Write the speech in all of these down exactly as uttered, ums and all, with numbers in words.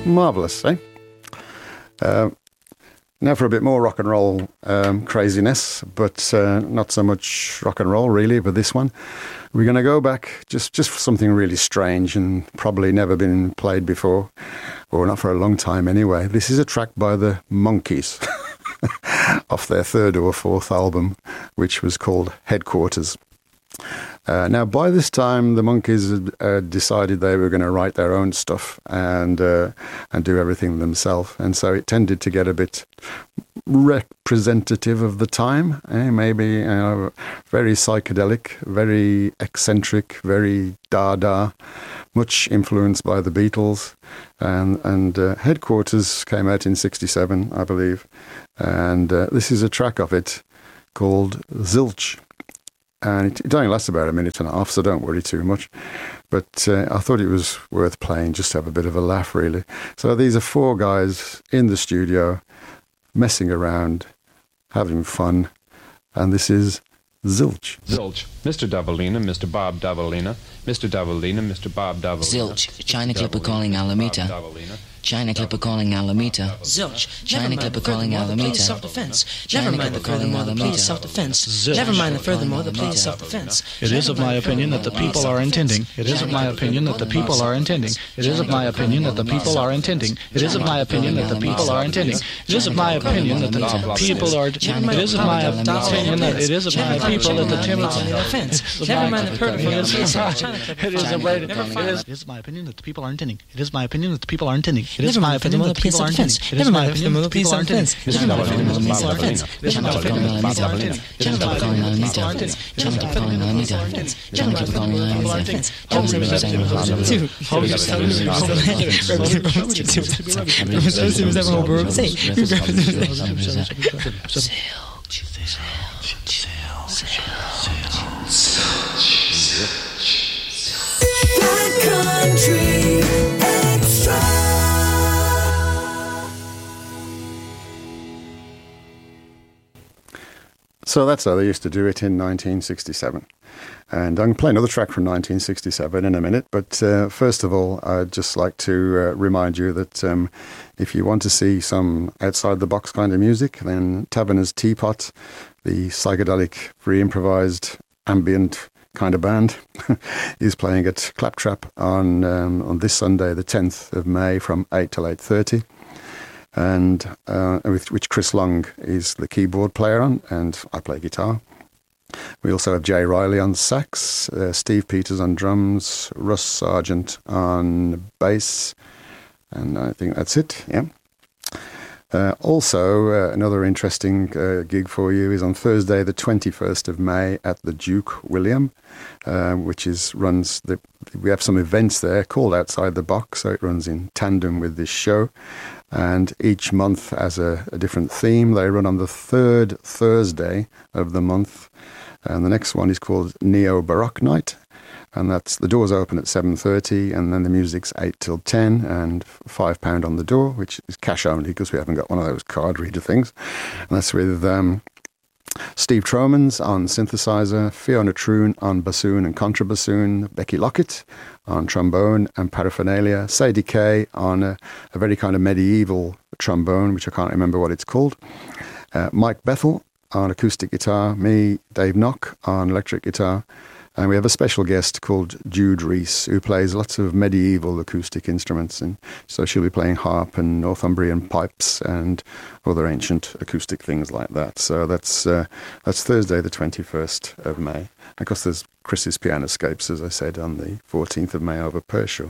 Marvellous, eh? Uh, now for a bit more rock and roll um, craziness, but uh, not so much rock and roll really with this one. We're going to go back just, just for something really strange and probably never been played before, or not for a long time anyway. This is a track by the Monkees off their third or fourth album, which was called Headquarters. Uh, now, by this time, the Monkees had uh, decided they were going to write their own stuff and uh, and do everything themselves, and so it tended to get a bit representative of the time. Eh? Maybe uh, very psychedelic, very eccentric, very Dada, much influenced by the Beatles, and and uh, Headquarters came out in sixty-seven, I believe, and uh, this is a track of it called Zilch. And it, it only lasts about a minute and a half, so don't worry too much. But uh, I thought it was worth playing just to have a bit of a laugh, really. So these are four guys in the studio, messing around, having fun. And this is Zilch. Zilch. Mister Davalina, Mister Bob Davalina, Mister Davalina, Mister Bob Davalina. Zilch. China Clipper calling Alameda. China Clipper calling Alameda. Zilch. China Clipper calling Alameda. Self-defense. Never mind the furthermore the plea is self-defense. Never mind the furthermore the plea is self-defense. It is of my opinion that the people are intending. It is of my opinion that the people are intending. It is of my opinion that the people are intending. It is of my opinion that the people are intending. It is of my opinion that the people are. It is of my opinion that it is of my people that the timid. Never mind the furthermore. It is of my. It is my opinion that the people are intending. It is my opinion that the people are intending. It is my opinion that the people are intending. It is my opinion that the people are intending. It is my opinion that the people are intending. It is my opinion that the people are intending. It is my opinion that the people are intending. It is my opinion that the people are intending. It is my opinion that the people are intending. Country Extra. So that's how they used to do it in nineteen sixty-seven. And I'm going to play another track from nineteen sixty-seven in a minute. But uh, first of all, I'd just like to uh, remind you that um, if you want to see some outside-the-box kind of music, then Taverner's Teapot, the psychedelic, re-improvised, ambient kind of band, is playing at Claptrap on um, on this Sunday, the tenth of May, from eight till eight thirty. And uh, with which Chris Long is the keyboard player on, and I play guitar. We also have Jay Riley on sax, uh, Steve Peters on drums, Russ Sargent on bass, and I think that's it, yeah. Uh, also, uh, another interesting uh, gig for you is on Thursday, the twenty-first of May at the Duke William, uh, which is runs. The, we have some events there called Outside the Box, so it runs in tandem with this show. And each month has a, a different theme. They run on the third Thursday of the month, and the next one is called Neo Baroque Night. And that's the doors open at seven thirty, and then the music's eight till ten, and five pound on the door, which is cash only because we haven't got one of those card reader things. And that's with um, Steve Tromans on synthesizer, Fiona Troon on bassoon and contrabassoon, Becky Lockett on trombone and paraphernalia, Sadie Kay on a, a very kind of medieval trombone, which I can't remember what it's called, uh, Mike Bethel on acoustic guitar, me, Dave Knock on electric guitar. And we have a special guest called Jude Reese, who plays lots of medieval acoustic instruments. And so she'll be playing harp and Northumbrian pipes and other ancient acoustic things like that. So that's uh, that's Thursday, the twenty-first of May. Of course, there's Chris's Pianoscapes, as I said, on the fourteenth of May over Pershore.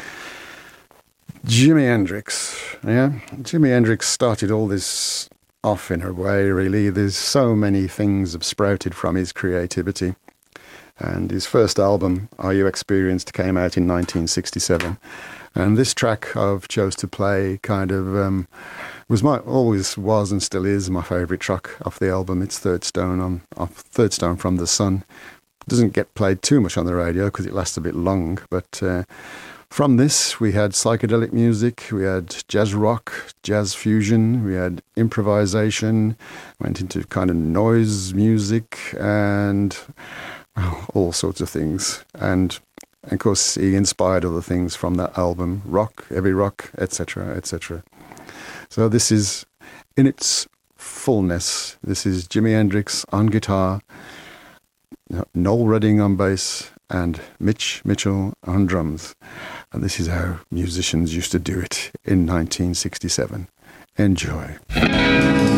Jimi Hendrix, yeah? Jimi Hendrix started all this off in a way, really. There's so many things have sprouted from his creativity. And his first album, Are You Experienced, came out in nineteen sixty-seven. And this track I've chose to play kind of um, was my always was and still is my favourite track off the album. It's Third Stone on off Third Stone from the Sun. It doesn't get played too much on the radio because it lasts a bit long. But uh, from this, we had psychedelic music, we had jazz rock, jazz fusion, we had improvisation, went into kind of noise music and all sorts of things. And And of course, he inspired other things from that album, rock, heavy rock, et cetera, et cetera. So this is, in its fullness, this is Jimi Hendrix on guitar, Noel Redding on bass, and Mitch Mitchell on drums. And this is how musicians used to do it in nineteen sixty-seven. Enjoy.